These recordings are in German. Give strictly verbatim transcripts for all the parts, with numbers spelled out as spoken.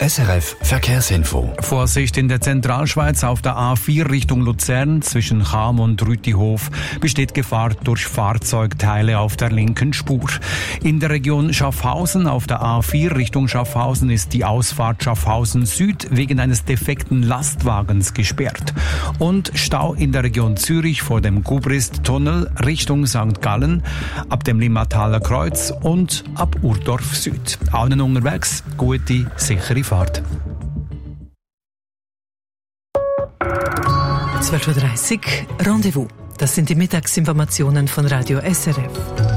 S R F Verkehrsinfo. Vorsicht in der Zentralschweiz auf der A vier Richtung Luzern zwischen Cham und Rütihof besteht Gefahr durch Fahrzeugteile auf der linken Spur. In der Region Schaffhausen auf der A vier Richtung Schaffhausen ist die Ausfahrt Schaffhausen Süd wegen eines defekten Lastwagens gesperrt. Und Stau in der Region Zürich vor dem Gubrist-Tunnel Richtung Sankt Gallen, ab dem Limmataler Kreuz und ab Urdorf Süd. Allen unterwegs gute, sichere Fahrt. zwölf Uhr dreißig, Rendezvous. Das sind die Mittagsinformationen von Radio S R F.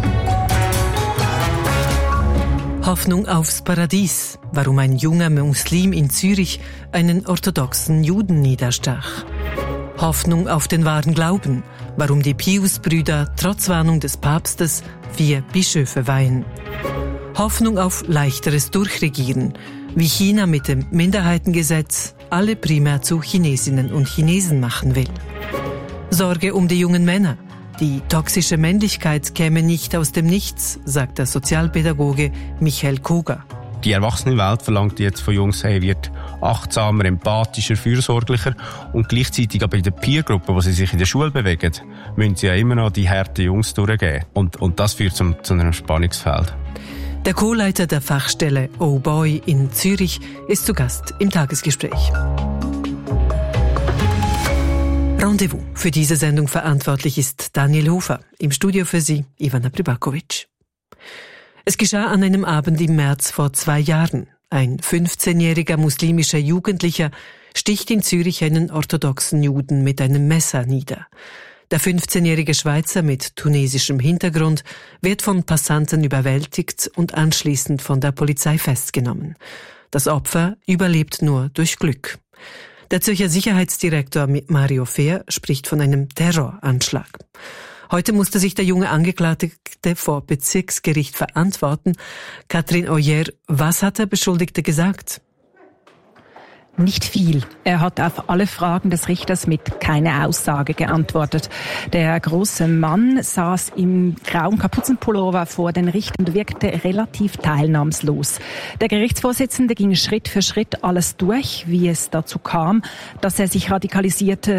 Hoffnung aufs Paradies. Warum ein junger Muslim in Zürich einen orthodoxen Juden niederstach. Hoffnung auf den wahren Glauben. Warum die Pius-Brüder trotz Warnung des Papstes vier Bischöfe weihen. Hoffnung auf leichteres Durchregieren. Wie China mit dem Minderheitengesetz alle primär zu Chinesinnen und Chinesen machen will. Sorge um die jungen Männer. Die toxische Männlichkeit käme nicht aus dem Nichts, sagt der Sozialpädagoge Michael Koga. Die Erwachsenenwelt verlangt jetzt von Jungs, hey, wird achtsamer, empathischer, fürsorglicher. Und gleichzeitig aber in der Peergruppe, wo sie sich in der Schule bewegen, müssen sie ja immer noch die harten Jungs durchgehen. Und, und das führt zum, zu einem Spannungsfeld. Der Co-Leiter der Fachstelle Oh Boy in Zürich ist zu Gast im Tagesgespräch. Rendezvous. Für diese Sendung verantwortlich ist Daniel Hofer. Im Studio für Sie Ivana Pribakovic. Es geschah an einem Abend im März vor zwei Jahren. Ein fünfzehnjähriger muslimischer Jugendlicher sticht in Zürich einen orthodoxen Juden mit einem Messer nieder. Der fünfzehnjährige Schweizer mit tunesischem Hintergrund wird von Passanten überwältigt und anschließend von der Polizei festgenommen. Das Opfer überlebt nur durch Glück. Der Zürcher Sicherheitsdirektor Mario Fehr spricht von einem Terroranschlag. Heute musste sich der junge Angeklagte vor Bezirksgericht verantworten. Katrin Oyer, was hat der Beschuldigte gesagt? Nicht viel. Er hat auf alle Fragen des Richters mit keine Aussage geantwortet. Der große Mann saß im grauen Kapuzenpullover vor den Richtern und wirkte relativ teilnahmslos. Der Gerichtsvorsitzende ging Schritt für Schritt alles durch, wie es dazu kam, dass er sich radikalisierte